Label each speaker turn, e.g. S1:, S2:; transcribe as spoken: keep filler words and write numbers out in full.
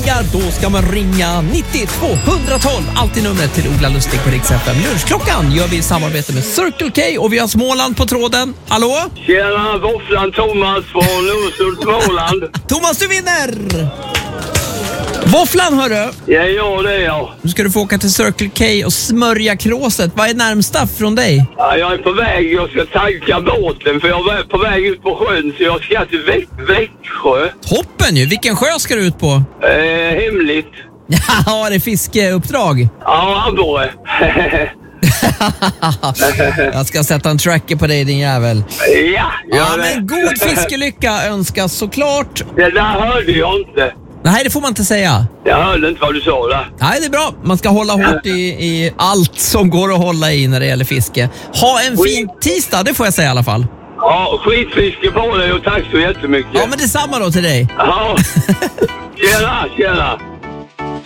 S1: ringar, då ska man ringa nittio tvåhundratolv. Alltid numret till Ola Lustig på Rix F M. Lunchklockan gör vi i samarbete med Circle K och vi har Småland på tråden. Hallå?
S2: Tjena, Våfflan Thomas från Urshult, Småland.
S1: Thomas, du vinner! Våfflan, hörru.
S2: Ja, ja, det är jag.
S1: Nu ska du få åka till Circle K och smörja kråset. Vad är närmsta från dig?
S2: Ja, jag är på väg. Jag ska tanka båten för jag är på väg ut på sjön så jag ska till Vä- Växjö.
S1: Toppen ju. Vilken sjö ska du ut på?
S2: Eh, hemligt.
S1: Ja, det är fiskeuppdrag.
S2: Ja, Abborre.
S1: Jag ska sätta en tracker på dig, din jävel.
S2: Ja,
S1: Ja,
S2: det.
S1: men god fiskelycka önskas såklart.
S2: Det där hörde jag inte.
S1: Nej, det får man inte säga.
S2: Jag hörde inte vad du sa där.
S1: Nej, det är bra. Man ska hålla hårt i, i allt som går att hålla i när det gäller fiske. Ha en fin tisdag, det får jag säga i alla fall.
S2: Ja, skitfiske på dig och tack så jättemycket.
S1: Ja, men detsamma då till dig.
S2: Ja, tjena, tjena.